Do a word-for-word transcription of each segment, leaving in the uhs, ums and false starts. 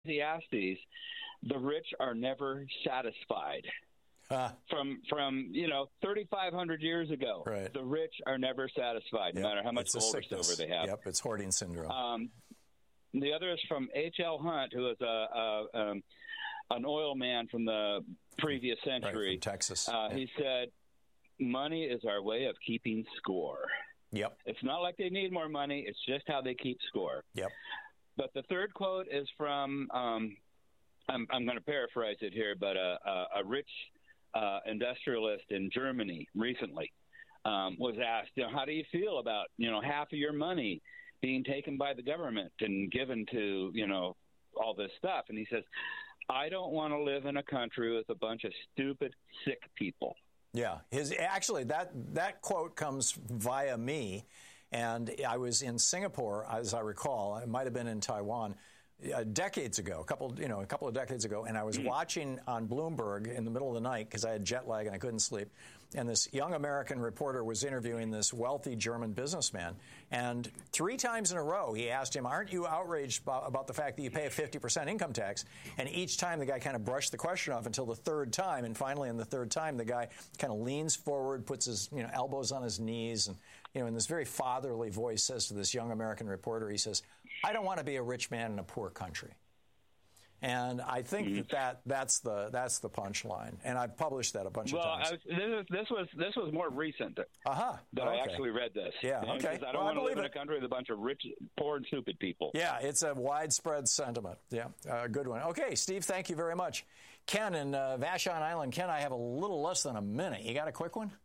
Ecclesiastes, the rich are never satisfied. Uh, from, from you know, thirty-five hundred years ago, right. the rich are never satisfied, no yep. matter how much gold or silver they have. Yep, it's hoarding syndrome. Um, the other is from H L Hunt, who is a, a um, an oil man from the previous century. Right, from Texas. Uh, yep. He said, money is our way of keeping score. Yep. It's not like they need more money. It's just how they keep score. Yep. But the third quote is from, um, I'm, I'm going to paraphrase it here, but a, a, a rich uh, industrialist in Germany recently um, was asked, you know, how do you feel about, you know, half of your money being taken by the government and given to, you know, all this stuff? And he says, I don't want to live in a country with a bunch of stupid, sick people. Yeah, his actually that that quote comes via me, and I was in Singapore, as I recall. I might have been in Taiwan uh, decades ago, a couple you know a couple of decades ago, and I was watching on Bloomberg in the middle of the night because I had jet lag and I couldn't sleep. And this young American reporter was interviewing this wealthy German businessman. And three times in a row, he asked him, aren't you outraged about, about the fact that you pay a fifty percent income tax? And each time the guy kind of brushed the question off until the third time. And finally, in the third time, the guy kind of leans forward, puts his you know elbows on his knees, and you know in this very fatherly voice says to this young American reporter, he says, I don't want to be a rich man in a poor country. And I think mm-hmm. that, that that's the that's the punchline, and I've published that a bunch well, of times. Well, this, this was this was more recent uh-huh. that okay. I actually read this. Yeah, you know, okay. I don't well, want I to live in it. a country with a bunch of rich, poor, and stupid people. Yeah, it's a widespread sentiment. Yeah, a uh, good one. Okay, Steve, thank you very much. Ken in uh, Vashon Island. Ken, I have a little less than a minute. You got a quick one?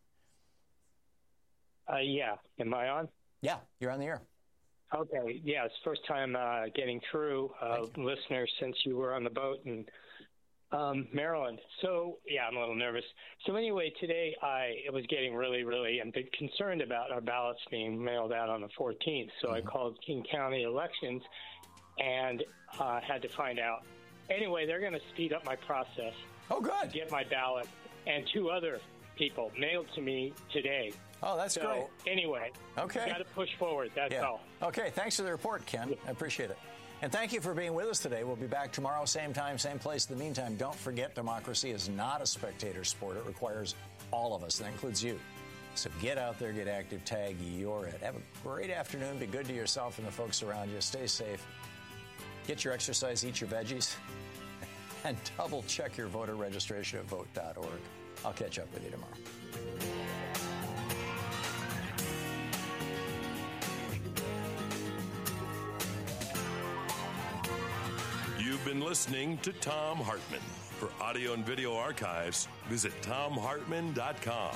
Uh, yeah. Am I on? Yeah, you're on the air. Okay, yeah, it's first time uh, getting through, uh, listeners, since you were on the boat in um, Maryland. So, yeah, I'm a little nervous. So anyway, today I was getting really, really I'm concerned about our ballots being mailed out on the fourteenth. So mm-hmm. I called King County Elections and uh, had to find out. Anyway, they're going to speed up my process. Oh, good. To get my ballot, and two other people mailed to me today. Oh, that's so, great. Anyway, okay. got to push forward. That's yeah. all. Okay, thanks for the report, Ken. I appreciate it. And thank you for being with us today. We'll be back tomorrow, same time, same place. In the meantime, don't forget democracy is not a spectator sport. It requires all of us. That includes you. So get out there, get active, tag you're it. Have a great afternoon. Be good to yourself and the folks around you. Stay safe. Get your exercise, eat your veggies, and double check your voter registration at vote dot org. I'll catch up with you tomorrow. You've been listening to Thom Hartmann. For audio and video archives, visit thom hartmann dot com.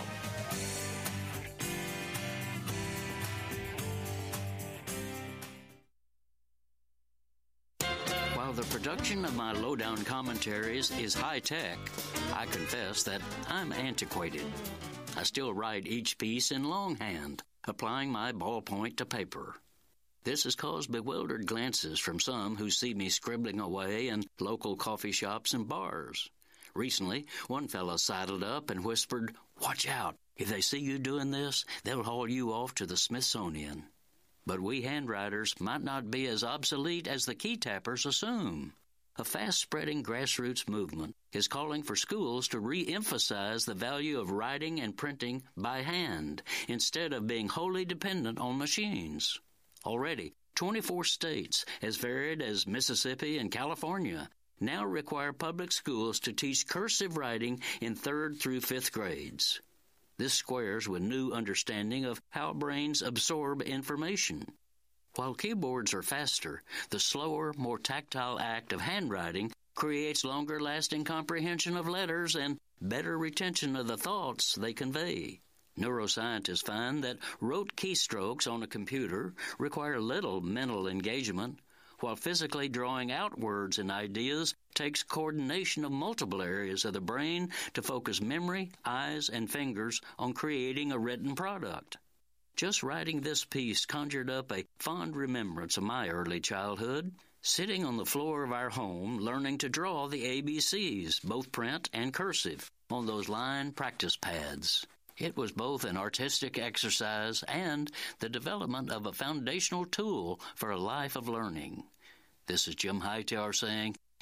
While the production of my lowdown commentaries is high-tech, I confess that I'm antiquated. I still write each piece in longhand, applying my ballpoint to paper. This has caused bewildered glances from some who see me scribbling away in local coffee shops and bars. Recently, one fellow sidled up and whispered, "Watch out. If they see you doing this, they'll haul you off to the Smithsonian." But we handwriters might not be as obsolete as the key tappers assume. A fast-spreading grassroots movement is calling for schools to re-emphasize the value of writing and printing by hand instead of being wholly dependent on machines. Already, twenty-four states, as varied as Mississippi and California, now require public schools to teach cursive writing in third through fifth grades. This squares with new understanding of how brains absorb information. While keyboards are faster, the slower, more tactile act of handwriting creates longer-lasting comprehension of letters and better retention of the thoughts they convey. Neuroscientists find that rote keystrokes on a computer require little mental engagement, while physically drawing out words and ideas takes coordination of multiple areas of the brain to focus memory, eyes, and fingers on creating a written product. Just writing this piece conjured up a fond remembrance of my early childhood, sitting on the floor of our home learning to draw the A B Cs, both print and cursive, on those line practice pads. It was both an artistic exercise and the development of a foundational tool for a life of learning. This is Jim Hightower saying,